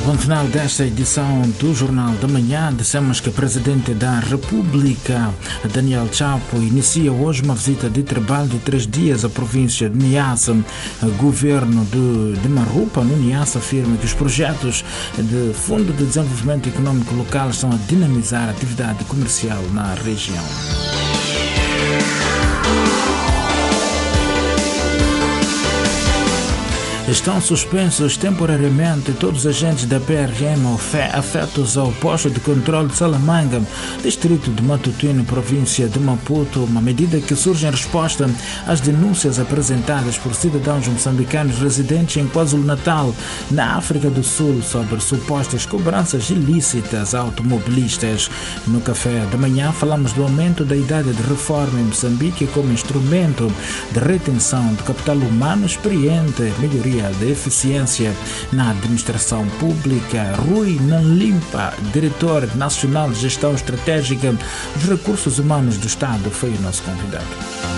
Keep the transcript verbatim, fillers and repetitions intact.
Ponto final desta edição do Jornal da Manhã. Dissemos que o Presidente da República, Daniel Chapo, inicia hoje uma visita de trabalho de três dias à província de Niassa. O governo de, de Marupa, no Niassa, afirma que os projetos do Fundo de Desenvolvimento Econômico Local estão a dinamizar a atividade comercial na região. Estão suspensos temporariamente todos os agentes da P R M afetos ao posto de controle de Salamanga, distrito de Matutino, província de Maputo, uma medida que surge em resposta às denúncias apresentadas por cidadãos moçambicanos residentes em KwaZulu-Natal, na África do Sul, sobre supostas cobranças ilícitas a automobilistas. No café da manhã falamos do aumento da idade de reforma em Moçambique como instrumento de retenção de capital humano experiente, melhoria da eficiência na administração pública. Rui Nanlimpa, diretor nacional de gestão estratégica dos recursos humanos do Estado, foi o nosso convidado.